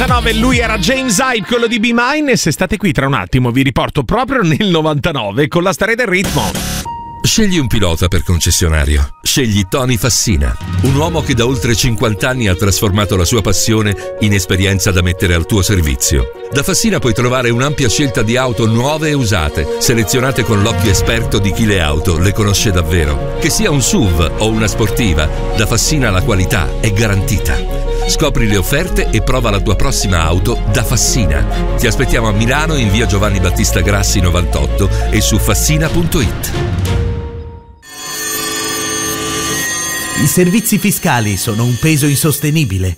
Lui era James Hype, quello di Be Mine, e se state qui tra un attimo vi riporto proprio nel 99 con la storia del ritmo. Scegli un pilota per concessionario. Scegli Tony Fassina, un uomo che da oltre 50 anni ha trasformato la sua passione in esperienza da mettere al tuo servizio. Da Fassina puoi trovare un'ampia scelta di auto nuove e usate, selezionate con l'occhio esperto di chi le auto le conosce davvero. Che sia un SUV o una sportiva, da Fassina la qualità è garantita. Scopri le offerte e prova la tua prossima auto da Fassina. Ti aspettiamo a Milano in via Giovanni Battista Grassi 98 e su fassina.it. I servizi fiscali sono un peso insostenibile.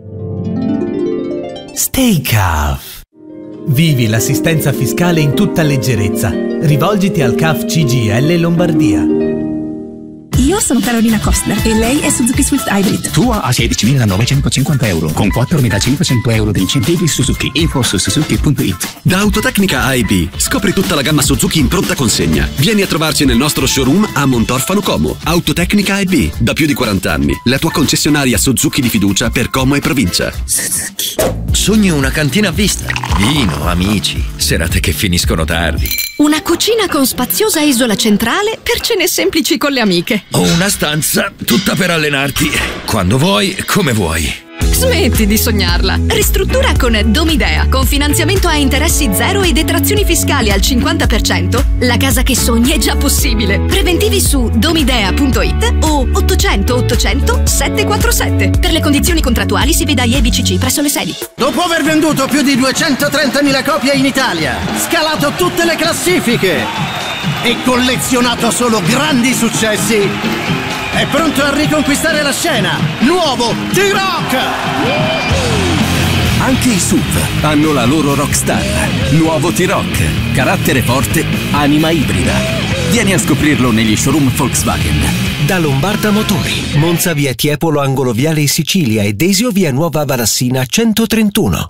Stay calm. Vivi l'assistenza fiscale in tutta leggerezza. Rivolgiti al CAF CGIL Lombardia. Io sono Carolina Costner e lei è Suzuki Swift Hybrid. Tua a 16.950 euro con 4.500 euro di incentivi Suzuki. Info su suzuki.it. Da Autotecnica AIB scopri tutta la gamma Suzuki in pronta consegna. Vieni a trovarci nel nostro showroom a Montorfano Como. Autotecnica AIB, da più di 40 anni, la tua concessionaria Suzuki di fiducia per Como e provincia. Suzuki. Sogni una cantina a vista, vino, amici, serate che finiscono tardi. Una cucina con spaziosa isola centrale per cene semplici con le amiche. O una stanza tutta per allenarti quando vuoi, come vuoi. Smetti di sognarla. Ristruttura con Domidea. Con finanziamento a interessi zero e detrazioni fiscali al 50%, la casa che sogni è già possibile. Preventivi su domidea.it o 800 800 747. Per le condizioni contrattuali si veda IEBCC presso le sedi. Dopo aver venduto più di 230.000 copie in Italia, scalato tutte le classifiche e collezionato solo grandi successi, è pronto a riconquistare la scena. Nuovo T-Rock! Anche i SUV hanno la loro rockstar. Nuovo T-Rock. Carattere forte, anima ibrida. Vieni a scoprirlo negli showroom Volkswagen. Da Lombarda Motori, Monza via Tiepolo angolo Viale Sicilia e Desio via Nuova Varassina 131.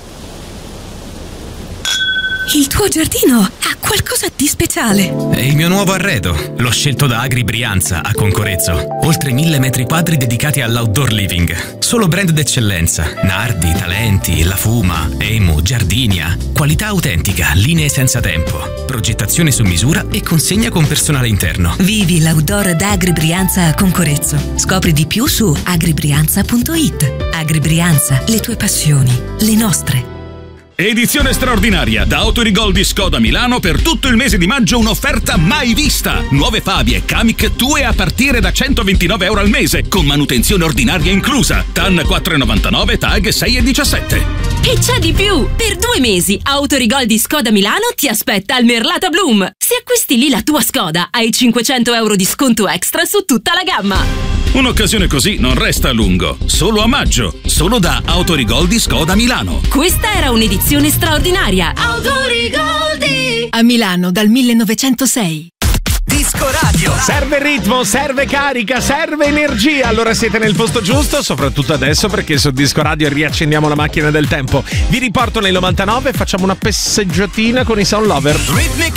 Il tuo giardino ha qualcosa di speciale. È il mio nuovo arredo. L'ho scelto da Agri Brianza a Concorezzo. Oltre 1000 metri quadri dedicati all'outdoor living. Solo brand d'eccellenza. Nardi, Talenti, La Fuma, Emu, Giardinia. Qualità autentica, linee senza tempo. Progettazione su misura e consegna con personale interno. Vivi l'outdoor da Agri Brianza a Concorezzo. Scopri di più su agribrianza.it. Agri Brianza, le tue passioni, le nostre. Edizione straordinaria da Autorigoldi Skoda Milano per tutto il mese di maggio, un'offerta mai vista. Nuove Fabie Kamiq Tue a partire da 129 euro al mese con manutenzione ordinaria inclusa. TAN 4,99, TAG 6,17. E c'è di più! Per 2 mesi Autorigoldi Skoda Milano ti aspetta al Merlata Bloom. Se acquisti lì la tua Skoda hai 500 euro di sconto extra su tutta la gamma. Un'occasione così non resta a lungo. Solo a maggio. Solo da Autorigoldi Skoda Milano. Questa era un'edizione straordinaria. Autorigoldi! A Milano dal 1906. Disco Radio. Serve ritmo, serve carica, serve energia. Allora siete nel posto giusto, soprattutto adesso, perché su Disco Radio riaccendiamo la macchina del tempo. Vi riporto nel 99 e facciamo una passeggiatina con i Sound Lover. Rhythmic